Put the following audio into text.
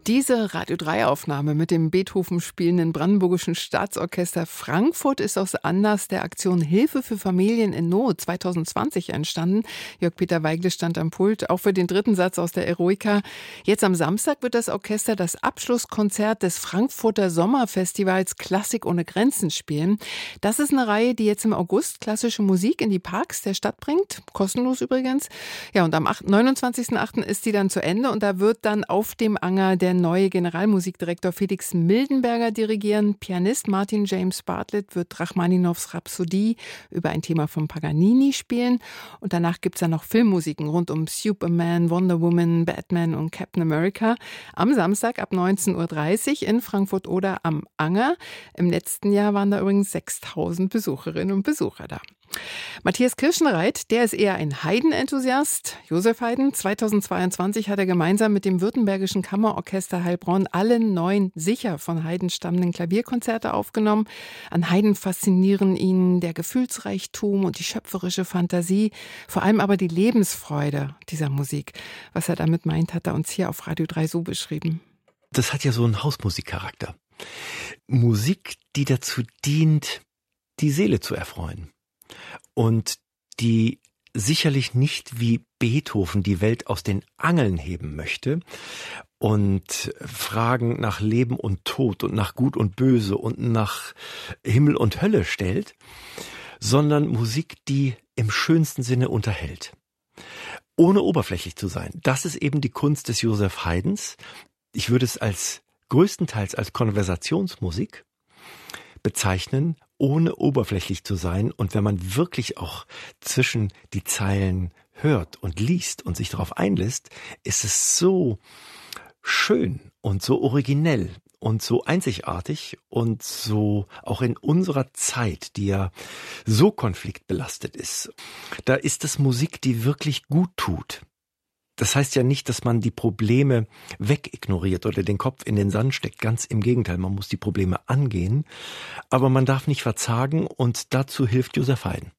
Diese Radio-3-Aufnahme mit dem Beethoven spielenden Brandenburgischen Staatsorchester Frankfurt ist aus Anlass der Aktion Hilfe für Familien in Not 2020 entstanden. Jörg-Peter Weigle stand am Pult, auch für den dritten Satz aus der Eroica. Jetzt am Samstag wird das Orchester das Abschlusskonzert des Frankfurter Sommerfestivals Klassik ohne Grenzen spielen. Das ist eine Reihe, die jetzt im August klassische Musik in die Parks der Stadt bringt. Kostenlos übrigens. Ja, und am 29.08. ist sie dann zu Ende und da wird dann auf dem Anger der neue Generalmusikdirektor Felix Mildenberger dirigieren. Pianist Martin James Bartlett wird Rachmaninows Rhapsodie über ein Thema von Paganini spielen. Und danach gibt es dann noch Filmmusiken rund um Superman, Wonder Woman, Batman und Captain America. Am Samstag ab 19.30 Uhr in Frankfurt oder am Anger. Im letzten Jahr waren da übrigens 6.000 Besucherinnen und Besucher da. Matthias Kirschenreit, der ist eher ein Haydn-Enthusiast. Josef Haydn, 2022 hat er gemeinsam mit dem Württembergischen Kammerorchester Heilbronn alle 9 sicher von Haydn stammenden Klavierkonzerte aufgenommen. An Haydn faszinieren ihn der Gefühlsreichtum und die schöpferische Fantasie, vor allem aber die Lebensfreude dieser Musik. Was er damit meint, hat er uns hier auf Radio 3 so beschrieben. Das hat ja so einen Hausmusikcharakter. Musik, die dazu dient, die Seele zu erfreuen. Und die sicherlich nicht wie Beethoven die Welt aus den Angeln heben möchte und Fragen nach Leben und Tod und nach Gut und Böse und nach Himmel und Hölle stellt, sondern Musik, die im schönsten Sinne unterhält. Ohne oberflächlich zu sein. Das ist eben die Kunst des Joseph Haydns. Ich würde es größtenteils als Konversationsmusik bezeichnen, ohne oberflächlich zu sein. Und wenn man wirklich auch zwischen die Zeilen hört und liest und sich darauf einlässt, ist es so schön und so originell und so einzigartig und so auch in unserer Zeit, die ja so konfliktbelastet ist. Da ist es Musik, die wirklich gut tut. Das heißt ja nicht, dass man die Probleme wegignoriert oder den Kopf in den Sand steckt. Ganz im Gegenteil, man muss die Probleme angehen. Aber man darf nicht verzagen und dazu hilft Joseph Haydn.